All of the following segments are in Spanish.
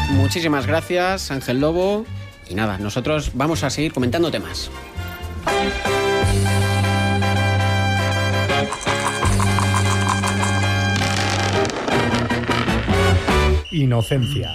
Muchísimas gracias, Ángel Lobo. Y nada, nosotros vamos a seguir comentando temas. Inocencia.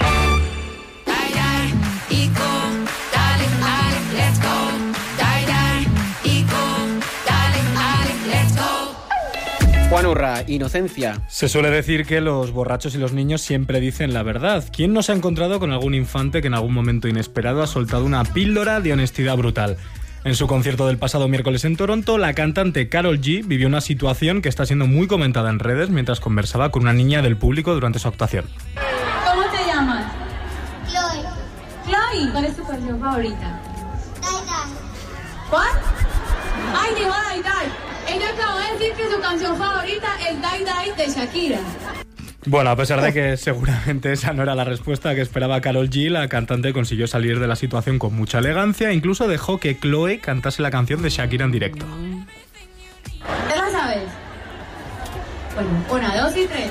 Juan Urra, Inocencia. Se suele decir que los borrachos y los niños siempre dicen la verdad. ¿Quién no se ha encontrado con algún infante que en algún momento inesperado ha soltado una píldora de honestidad brutal? En su concierto del pasado miércoles en Toronto, la cantante Karol G vivió una situación que está siendo muy comentada en redes mientras conversaba con una niña del público durante su actuación. ¿Cómo te llamas? Chloe. Chloe. ¿Cuál es tu canción favorita? Die Die. ¿Cuál? ¡Ay, dijo Die Die! Ella acabó de decir que su canción favorita es Die Die de Shakira. Bueno, a pesar de que seguramente esa no era la respuesta que esperaba Karol G, la cantante consiguió salir de la situación con mucha elegancia e incluso dejó que Chloe cantase la canción de Shakira en directo. ¿Te la sabes? Bueno, 1, 2 y 3. Die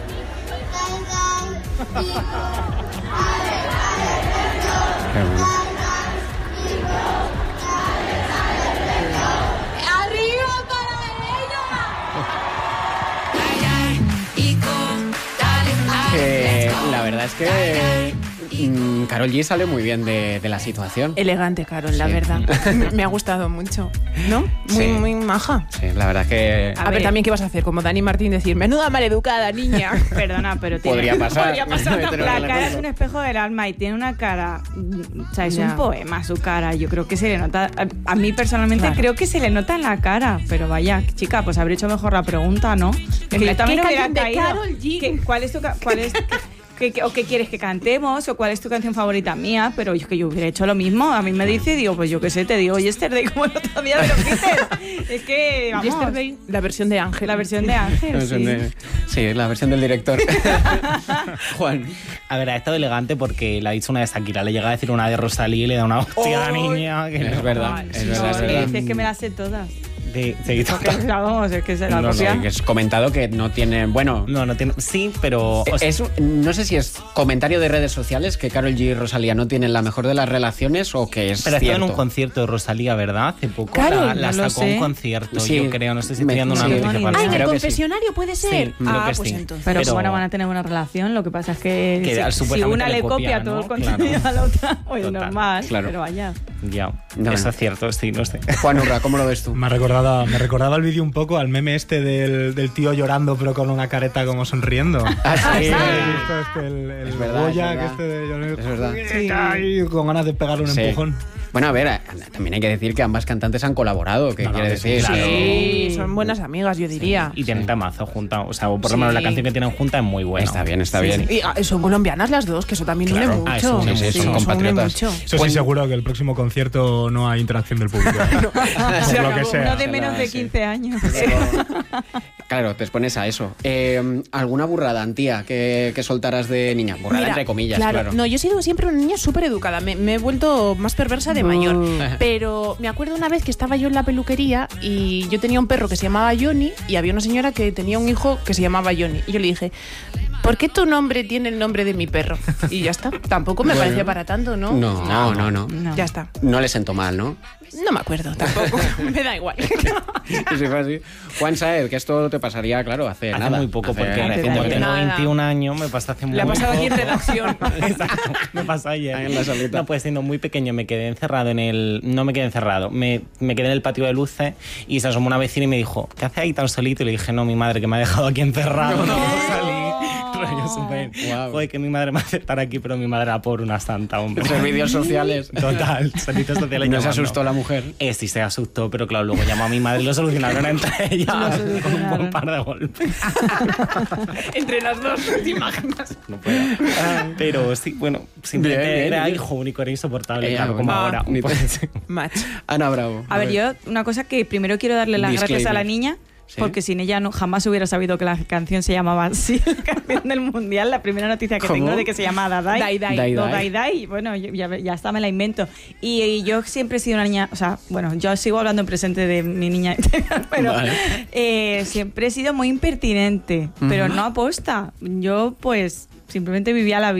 Die. Vivo. ¡Arriba para ella! La verdad es que Karol G sale muy bien de la situación. Elegante, Karol, la Sí. verdad. Me ha gustado mucho, ¿no? Muy, Sí. muy maja. Sí, la verdad que A ver, también, ¿qué vas a hacer? Como Dani Martín decir, menuda maleducada, niña. Perdona, pero podría pasar. Podría pasar Pero también. La no, cara es un espejo del alma y tiene una cara... O sea, es Ya. un poema su cara. Yo creo que se le nota... A mí personalmente Claro. creo que se le nota en la cara. Pero vaya, chica, pues habría hecho mejor la pregunta, ¿no? Es que yo también ¿Qué hubiera canción de caído. Karol G? ¿Cuál es tu... o qué quieres que cantemos? ¿O cuál es tu canción favorita mía? Pero es que yo hubiera hecho lo mismo. A mí me dice, digo, pues yo qué sé, te digo Yesterday como el otro día de los Beatles. Es que, vamos... Yesterday, la versión de Ángel. La versión de Ángel, sí. Sí, la versión del director. Juan. A ver, ha estado elegante porque le ha dicho una de Shakira, le llega a decir una de Rosalía y le da una hostia a la niña. Que Es no. verdad, es verdad, es No, verdad. es que me las sé todas. Sí, Porque, vamos, es que se la No, copia. que es comentado que no tiene... Bueno, No tiene... Sí, pero... no sé si es comentario de redes sociales que Karol G y Rosalía no tienen la mejor de las relaciones o que es Pero cierto. estaba en un concierto de Rosalía, ¿verdad? Hace poco Claro, la no lo sacó a sé. un concierto, Sí. yo creo. No sé si Me- estoy dando una sí. noticia Ah, falsa. Ah, en el Creo que sí. confesionario puede ser. Sí, creo que pues sí. entonces. Pero bueno, van a tener una relación. Lo que pasa es que, Que si supuestamente una le le copia, copia todo ¿no? el contenido Claro. a la otra, pues Total. normal. Claro. Pero vaya. Ya, No, eso no. es cierto, sí, no sé. Juan Urra, ¿cómo lo ves tú? Me recordaba el vídeo un poco al meme este del tío llorando pero con una careta como sonriendo. Ah, sí. El Es verdad, Boyac, es este de Es verdad. Ay, con ganas de pegarle un Sí. empujón. Bueno, a ver, también hay que decir que ambas cantantes han colaborado, ¿qué No, quiere que sí, decir? claro. Sí, son buenas amigas, yo diría. Y tienen temazo junta, o sea, o por lo menos la canción que tienen junta es muy buena. Está bien. Y son colombianas las dos, que eso también une Claro. mucho. Eso une Sí, mucho. son une compatriotas. mucho. Eso sí, seguro que el próximo concierto no hay interacción del público. Por lo que sea. No de menos de Sí. 15 años. Claro, te expones a eso. ¿Alguna burrada, Antía, que soltaras de niña? Burrada Mira, entre comillas, claro. No, yo he sido siempre una niña súper educada. Me he vuelto más perversa de mayor. Pero me acuerdo una vez que estaba yo en la peluquería y yo tenía un perro que se llamaba Johnny y había una señora que tenía un hijo que se llamaba Johnny. Y yo le dije, ¿por qué tu nombre tiene el nombre de mi perro? Y ya está. Tampoco me parecía para tanto, ¿no? No. Ya está. No le sentó mal, ¿no? No me acuerdo tampoco. Me da igual. Sí, fue así. Juan Saez, que esto te pasaría, claro, hace nada. muy poco, Hace porque recién como de tengo nada. 21 años, me pasa hace muy Le ha poco. pasado aquí en redacción. Exacto, me pasó ayer. Ahí en la salita. No, pues siendo muy pequeño me quedé encerrado en el... No me quedé encerrado, me quedé en el patio de luces y se asomó una vecina y me dijo, ¿qué haces ahí tan solito? Y le dije, no, mi madre que me ha dejado aquí encerrado, no puedo salir. Rollo súper... Guau. Joder, que mi madre me hace estar aquí, pero mi madre era por una santa, hombre. Servicios sociales. Total, servicios sociales. ¿No se llamando. asustó la mujer? Sí, se asustó, pero claro, luego llamó a mi madre y lo solucionaron entre ellas con un par de golpes. Entre las dos, ¿te imaginas? No puedo. Pero sí, bueno, simplemente Bien, era bien. hijo único, era insoportable, claro, bueno. como ahora. Ni te- Pues, Match. Ana Bravo. A ver, yo, una cosa que primero quiero darle las gracias a la Disclaimer. niña, ¿Sí? porque sin ella no jamás hubiera sabido que la canción se llamaba así, la canción del mundial. La primera noticia que ¿Cómo? tengo de que se llama Dadai. Dai Dai. Dai No, Dai. Dai Dai. Bueno, ya está, me la invento. Y yo siempre he sido una niña, o sea, bueno, yo sigo hablando en presente de mi niña, pero Vale. siempre he sido muy impertinente, pero no aposta. Yo, pues, simplemente vivía la vida.